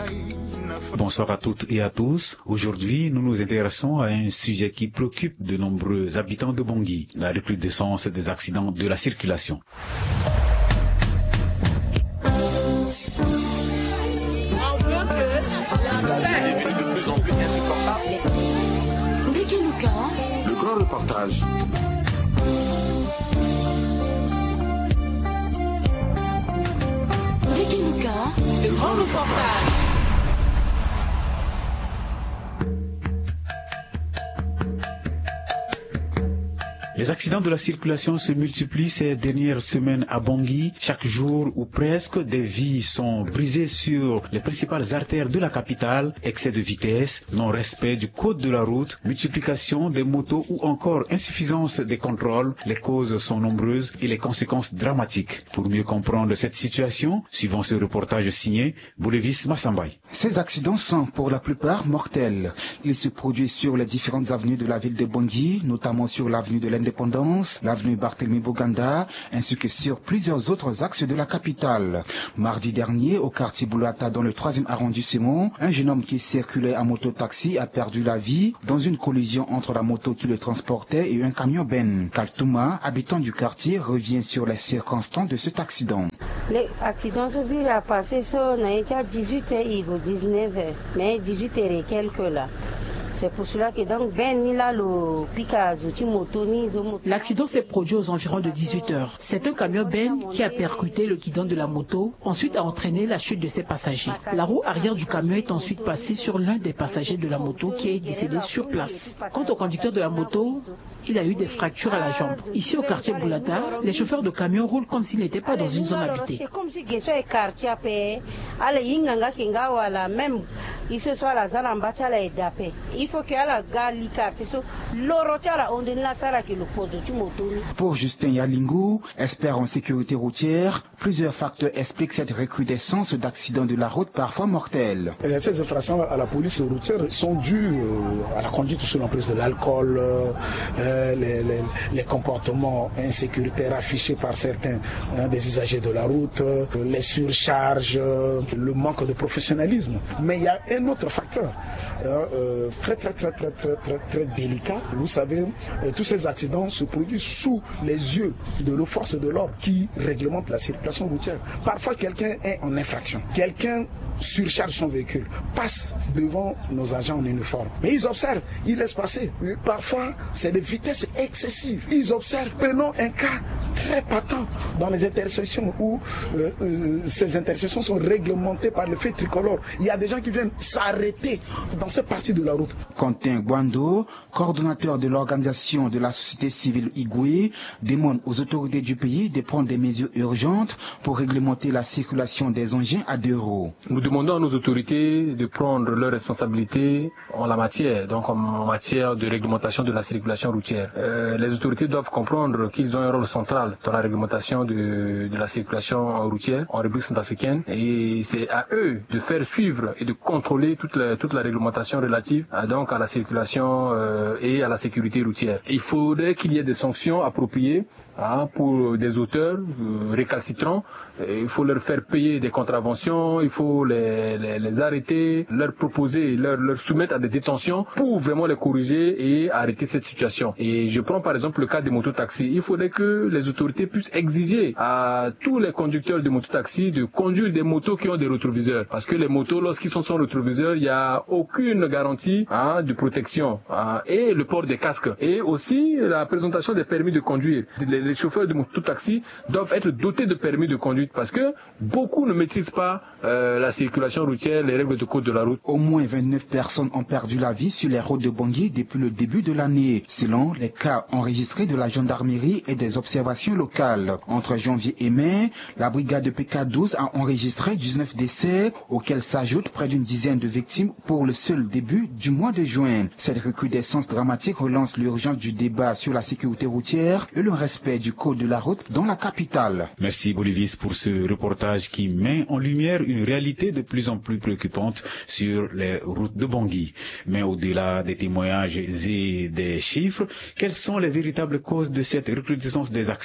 Bonsoir à toutes et à tous. Aujourd'hui, nous nous intéressons à un sujet qui préoccupe de nombreux habitants de Bangui, la recrudescence des accidents de la circulation. Le grand reportage. Le grand reportage. Les accidents de la circulation se multiplient ces dernières semaines à Bangui. Chaque jour ou presque, des vies sont brisées sur les principales artères de la capitale. Excès de vitesse, non-respect du code de la route, multiplication des motos ou encore insuffisance des contrôles. Les causes sont nombreuses et les conséquences dramatiques. Pour mieux comprendre cette situation, suivons ce reportage signé Boulevis Massambay. Ces accidents sont pour la plupart mortels. Ils se produisent sur les différentes avenues de la ville de Bangui, notamment sur l'avenue de l'Indépendance, l'avenue Barthélemy Boganda, ainsi que sur plusieurs autres axes de la capitale. Mardi dernier, au quartier Boulata, dans le 3e arrondissement, un jeune homme qui circulait en moto-taxi a perdu la vie dans une collision entre la moto qui le transportait et un camion Ben. Kaltouma, habitant du quartier, revient sur les circonstances de cet accident. L'accident a passé sur 18h, 19h, mais 18h et quelques là. C'est pour cela que donc l'accident s'est produit aux environs de 18h. C'est un camion Ben qui a percuté le guidon de la moto, ensuite a entraîné la chute de ses passagers. La roue arrière du camion est ensuite passée sur l'un des passagers de la moto qui est décédé sur place. Quant au conducteur de la moto, il a eu des fractures à la jambe. Ici au quartier Boulata, les chauffeurs de camions roulent comme s'ils n'étaient pas dans une zone habitée. Pour Justin Yalingou, expert en sécurité routière, plusieurs facteurs expliquent cette recrudescence d'accidents de la route parfois mortels. Ces infractions à la police routière sont dues à la conduite sous l'emprise de l'alcool, les comportements insécuritaires affichés par certains des usagers de la route, les surcharges, le manque de professionnalisme. Mais il y a un autre facteur très délicat. Vous savez, tous ces accidents se produisent sous les yeux de nos forces de l'ordre qui réglementent la circulation routière. Parfois, quelqu'un est en infraction. Quelqu'un surcharge son véhicule, passe devant nos agents en uniforme. Mais ils observent, ils laissent passer. Parfois, c'est de vitesse excessive. Ils observent. Prenons un cas très patent dans les intersections où ces intersections sont réglementées par le feu tricolore. Il y a des gens qui viennent s'arrêter dans cette partie de la route. Quentin Gwando, coordonnateur de l'organisation de la société civile Igwe, demande aux autorités du pays de prendre des mesures urgentes pour réglementer la circulation des engins à 2 roues. Nous demandons à nos autorités de prendre leurs responsabilités en la matière, donc en matière de réglementation de la circulation routière. Les autorités doivent comprendre qu'ils ont un rôle central dans la réglementation de la circulation routière en République centrafricaine et c'est à eux de faire suivre et de contrôler toute la réglementation relative donc à la circulation et à la sécurité routière. Il faudrait qu'il y ait des sanctions appropriées pour des auteurs récalcitrants. Il faut leur faire payer des contraventions, il faut les arrêter, leur proposer, leur soumettre à des détentions pour vraiment les corriger et arrêter cette situation. Et je prends par exemple le cas des mototaxis. Il faudrait que les autorités puissent exiger à tous les conducteurs de mototaxis de conduire des motos qui ont des rétroviseurs. Parce que les motos, lorsqu'ils sont sans rétroviseur, il n'y a aucune garantie de protection et le port des casques. Et aussi la présentation des permis de conduire. Les chauffeurs de mototaxis doivent être dotés de permis de conduire parce que beaucoup ne maîtrisent pas la circulation routière, les règles de code de la route. Au moins 29 personnes ont perdu la vie sur les routes de Bangui depuis le début de l'année, selon les cas enregistrés de la gendarmerie et des observations locales. Entre janvier et mai, la brigade de PK12 a enregistré 19 décès, auxquels s'ajoutent près d'une dizaine de victimes pour le seul début du mois de juin. Cette recrudescence dramatique relance l'urgence du débat sur la sécurité routière et le respect du code de la route dans la capitale. Merci Bolivis pour ce reportage qui met en lumière une réalité de plus en plus préoccupante sur les routes de Bangui. Mais au-delà des témoignages et des chiffres, quelles sont les véritables causes de cette recrudescence des accidents?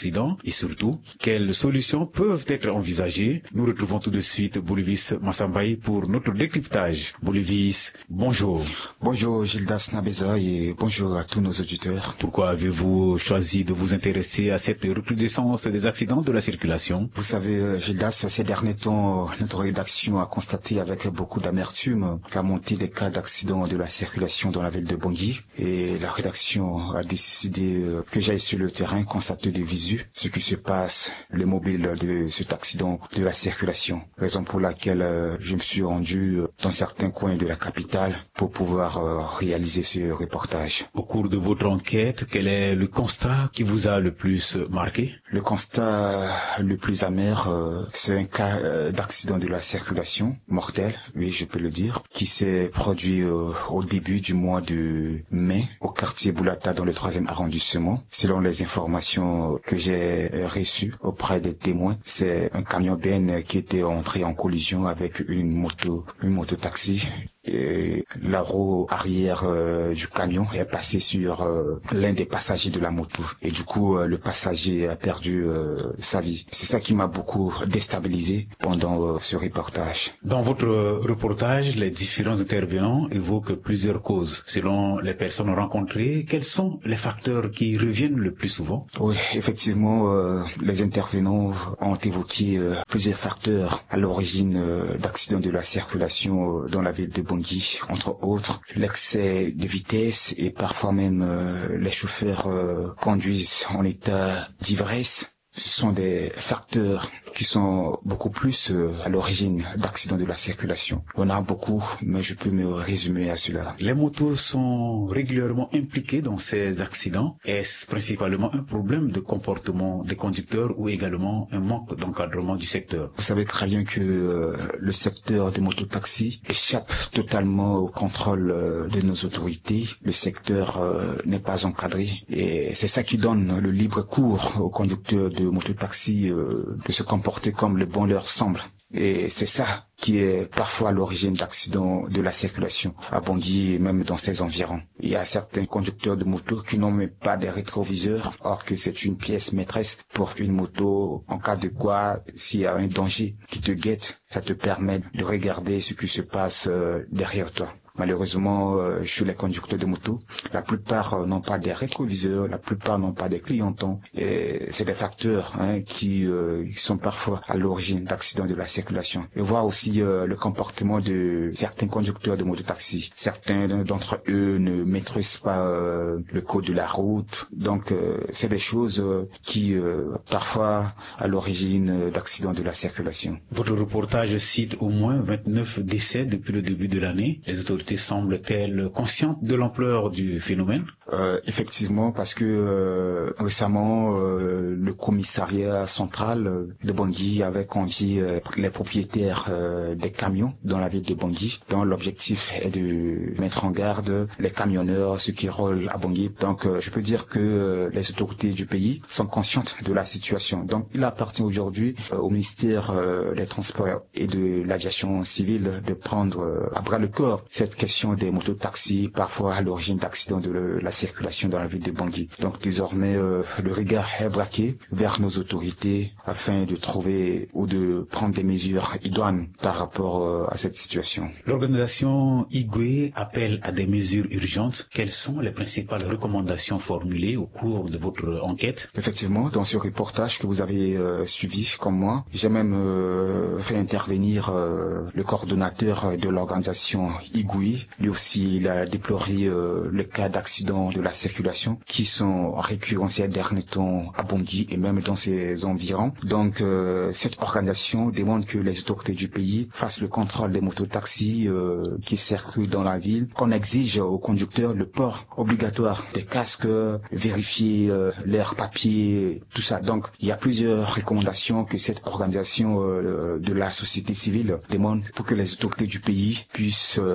accidents et surtout, quelles solutions peuvent être envisagées? Nous retrouvons tout de suite Bolivis Massambaye pour notre décryptage. Bolivis, bonjour. Bonjour Gildas Nabeza et bonjour à tous nos auditeurs. Pourquoi avez-vous choisi de vous intéresser à cette recrudescence des accidents de la circulation? Vous savez, Gildas, ces derniers temps, notre rédaction a constaté avec beaucoup d'amertume la montée des cas d'accidents de la circulation dans la ville de Bangui, et la rédaction a décidé que j'aille sur le terrain constater de visu ce qui se passe, le mobile de cet accident de la circulation. Raison pour laquelle je me suis rendu dans certains coins de la capitale pour pouvoir réaliser ce reportage. Au cours de votre enquête, quel est le constat qui vous a le plus marqué? Le constat le plus amer, c'est un cas d'accident de la circulation mortel, oui je peux le dire, qui s'est produit au début du mois de mai au quartier Boulata dans le 3e arrondissement. Selon les informations que j'ai reçues auprès des témoins, c'est un camion BN qui était entré en collision avec une moto taxi. Et la roue arrière du camion est passée sur l'un des passagers de la moto. Et du coup, le passager a perdu sa vie. C'est ça qui m'a beaucoup déstabilisé pendant ce reportage. Dans votre reportage, les différents intervenants évoquent plusieurs causes. Selon les personnes rencontrées, quels sont les facteurs qui reviennent le plus souvent? Oui, effectivement, les intervenants ont évoqué plusieurs facteurs à l'origine d'accidents de la circulation dans la ville de Bangui. Entre autres, l'excès de vitesse et parfois même les chauffeurs conduisent en état d'ivresse. Ce sont des facteurs qui sont beaucoup plus à l'origine d'accidents de la circulation. On a beaucoup, mais je peux me résumer à cela. Les motos sont régulièrement impliquées dans ces accidents. Est-ce principalement un problème de comportement des conducteurs ou également un manque d'encadrement du secteur? Vous savez très bien que le secteur des mototaxis échappe totalement au contrôle de nos autorités. Le secteur n'est pas encadré et c'est ça qui donne le libre cours aux conducteurs de mototaxis de se comporter comme le bon leur semble. Et c'est ça qui est parfois à l'origine d'accidents de la circulation à Bangui et même dans ses environs. Il y a certains conducteurs de moto qui n'ont même pas des rétroviseurs, or que c'est une pièce maîtresse pour une moto. En cas de quoi, s'il y a un danger qui te guette, ça te permet de regarder ce qui se passe derrière toi. Malheureusement, chez les conducteurs de moto, la plupart n'ont pas des rétroviseurs, la plupart n'ont pas des clignotants. Et c'est des facteurs qui sont parfois à l'origine d'accidents de la circulation. Et voir aussi le comportement de certains conducteurs de mototaxi. Certains d'entre eux ne maîtrisent pas le code de la route. Donc, c'est des choses qui parfois à l'origine d'accidents de la circulation. Votre reportage cite au moins 29 décès depuis le début de l'année. Les autorités semblent-elles conscientes de l'ampleur du phénomène? Effectivement, parce que récemment, le commissariat central de Bangui avait convié les propriétaires des camions dans la ville de Bangui, dont l'objectif est de mettre en garde les camionneurs, ceux qui roulent à Bangui. Donc, je peux dire que les autorités du pays sont conscientes de la situation. Donc, il appartient aujourd'hui au ministère des Transports et de l'Aviation civile de prendre à bras le corps cette question des mototaxis, parfois à l'origine d'accidents de la circulation dans la ville de Bangui. Donc désormais, le regard est braqué vers nos autorités afin de trouver ou de prendre des mesures idoines par rapport à cette situation. L'organisation IGUE appelle à des mesures urgentes. Quelles sont les principales recommandations formulées au cours de votre enquête? Effectivement, dans ce reportage que vous avez suivi comme moi, j'ai même fait intervenir le coordonnateur de l'organisation IGUE. Lui aussi, il a déploré le cas d'accidents de la circulation qui sont récurrents ces derniers temps à Bangui et même dans ses environs. Donc, cette organisation demande que les autorités du pays fassent le contrôle des mototaxis qui circulent dans la ville, qu'on exige aux conducteurs le port obligatoire des casques, vérifier leurs papiers, tout ça. Donc, il y a plusieurs recommandations que cette organisation de la société civile demande pour que les autorités du pays puissent répondre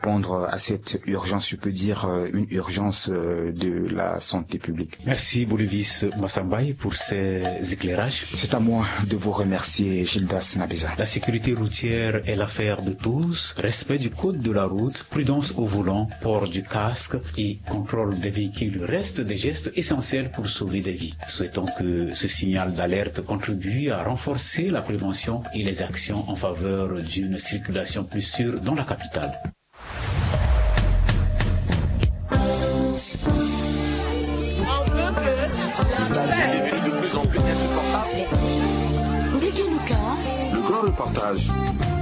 répondre à cette urgence, je peux dire une urgence de la santé publique. Merci Bolivis Massambaye pour ces éclairages. C'est à moi de vous remercier, Gildas Nabiza. La sécurité routière est l'affaire de tous. Respect du code de la route, prudence au volant, port du casque et contrôle des véhicules restent des gestes essentiels pour sauver des vies. Souhaitons que ce signal d'alerte contribue à renforcer la prévention et les actions en faveur d'une circulation plus sûre dans la capitale. Le grand reportage.